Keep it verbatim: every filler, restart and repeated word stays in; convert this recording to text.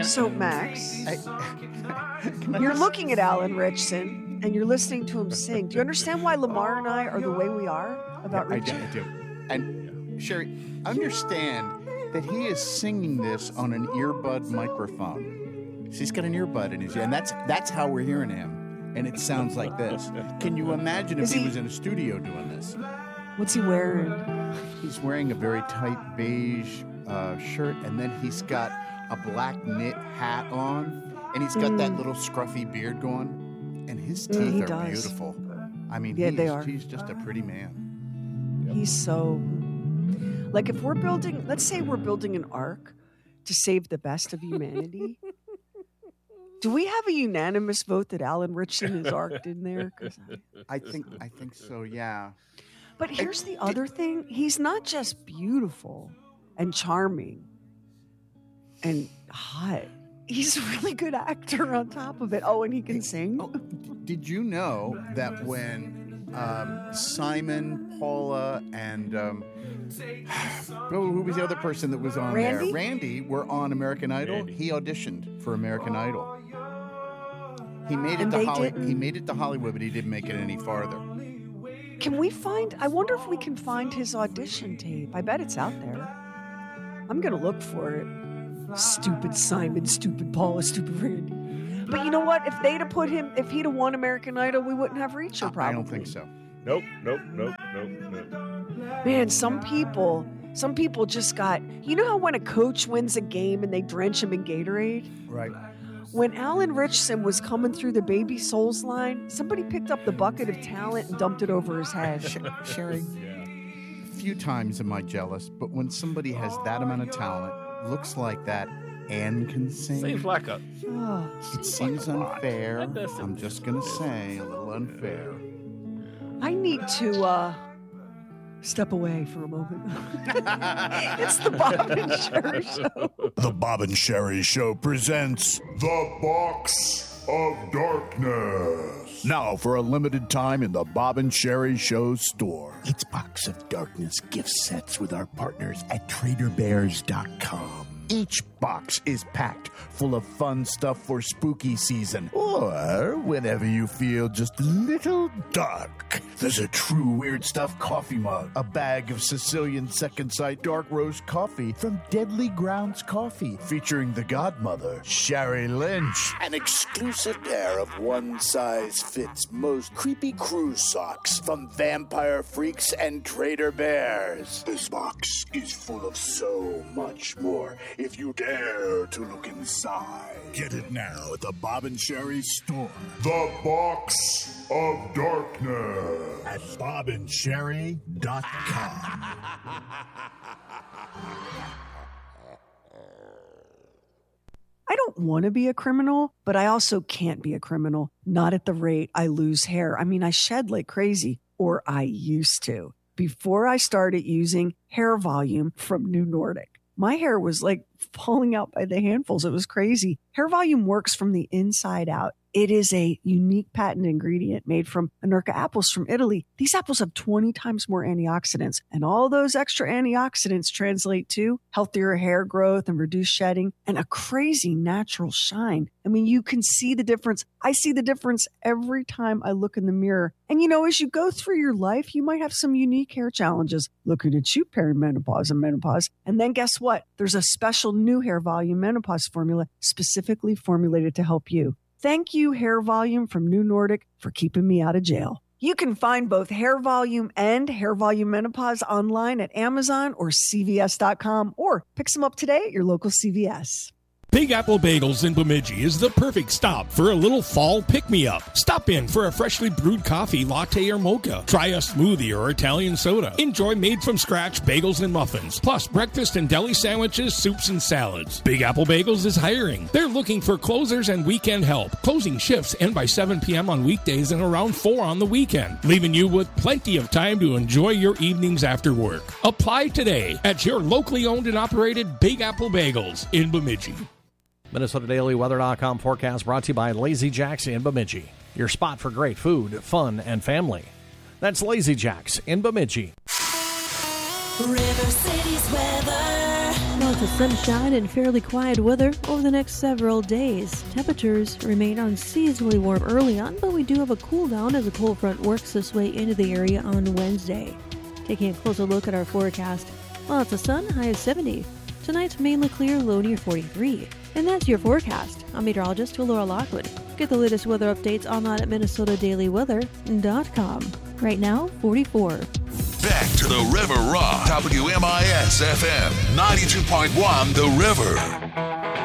Can So, Max, I, can I you're just- looking at Alan Richson, and you're listening to him sing. Do you understand why Lamar and I are the way we are about I do, Richie? I do. And Sherry, understand that he is singing this on an earbud microphone. So he's got an earbud in his ear, and that's that's how we're hearing him. And it sounds like this. Can you imagine if Is he, he- was in a studio doing this? What's he wearing? He's wearing a very tight beige uh, shirt, and then he's got a black knit hat on, and he's got that little scruffy beard going, and his teeth Mm, he are does. beautiful. I mean, Yeah, he's, they are. he's just a pretty man. He's so... Like, if we're building... Let's say we're building an ark to save the best of humanity. Do we have a unanimous vote that Alan Richson is arked in there? 'Cause I- I think I think so. Yeah. But here's the other thing. He's not just beautiful and charming and hot. He's a really good actor on top of it. Oh, and he can sing. Oh, did you know that when um, Simon, Paula, and um, oh, who was the other person that was on Randy? there? Randy were on American Idol. Randy. He auditioned for American Idol. He made it And to they Holly- didn't? He made it to Hollywood, but he didn't make it any farther. Can we find? I wonder if we can find his audition tape. I bet it's out there. I'm gonna look for it. Stupid Simon, stupid Paula, stupid Randy. But you know what? If they'd have put him, if he'd have won American Idol, we wouldn't have reached her. I- Probably. I don't think so. Nope, nope, nope, nope, nope. Man, some people, some people just got. You know how when a coach wins a game and they drench him in Gatorade? Right. When Alan Richson was coming through the Baby Souls line, somebody picked up the bucket of talent and dumped it over his head. Sh- Sherry, Yeah. a few times am I jealous, but when somebody has that amount of talent, looks like that, and can sing, Seems like a. Oh, it seems like a lot. unfair. That does seem- I'm just gonna say, a little unfair. I need to uh, step away for a moment. It's the Bob and Sherry Show. The Bob and Sherry Show presents The Box of Darkness. Now, for a limited time in the Bob and Sherry Show store. It's Box of Darkness gift sets with our partners at Trader Bears dot com. Each box is packed full of fun stuff for spooky season, or whenever you feel just a little dark. There's a true weird stuff coffee mug, a bag of Sicilian Second Sight dark roast coffee from Deadly Grounds Coffee, featuring the godmother, Sherry Lynch, an exclusive pair of one-size-fits most creepy cruise socks from Vampire Freaks and Trader Bears. This box is full of so much more if you dare to look inside. Get it now at the Bob and Sherry store. The Box of Darkness at Bob and Sherry dot com. I don't want to be a criminal, but I also can't be a criminal. Not at the rate I lose hair. I mean, I shed like crazy, or I used to. Before I started using Hair Volume from New Nordic, my hair was like falling out by the handfuls. It was crazy. Hair Volume works from the inside out. It is a unique patent ingredient made from Anerca apples from Italy. These apples have twenty times more antioxidants, and all those extra antioxidants translate to healthier hair growth and reduced shedding and a crazy natural shine. I mean, you can see the difference. I see the difference every time I look in the mirror. And you know, as you go through your life, you might have some unique hair challenges. Looking at you, perimenopause and menopause. And then guess what? There's a special new Hair Volume menopause formula specifically formulated to help you. Thank you, Hair Volume from New Nordic, for keeping me out of jail. You can find both Hair Volume and Hair Volume Menopause online at Amazon or C V S dot com, or pick some up today at your local C V S. Big Apple Bagels in Bemidji is the perfect stop for a little fall pick-me-up. Stop in for a freshly brewed coffee, latte, or mocha. Try a smoothie or Italian soda. Enjoy made-from-scratch bagels and muffins, plus breakfast and deli sandwiches, soups, and salads. Big Apple Bagels is hiring. They're looking for closers and weekend help. Closing shifts end by seven p.m. on weekdays and around four on the weekend, leaving you with plenty of time to enjoy your evenings after work. Apply today at your locally owned and operated Big Apple Bagels in Bemidji. Minnesota Daily Weather dot com forecast brought to you by Lazy Jack's in Bemidji. Your spot for great food, fun, and family. That's Lazy Jack's in Bemidji. River City's weather. North Lots of sunshine and fairly quiet weather over the next several days. Temperatures remain unseasonably warm early on, but we do have a cool down as a cold front works its way into the area on Wednesday. Taking a closer look at our forecast. Lots of sun, high of seventy. Tonight's mainly clear, low near forty-three. And that's your forecast. I'm meteorologist Laura Lockwood. Get the latest weather updates online at Minnesota Daily Weather dot com. Right now, forty-four. Back to the River Rock. W M I S F M ninety-two point one The River.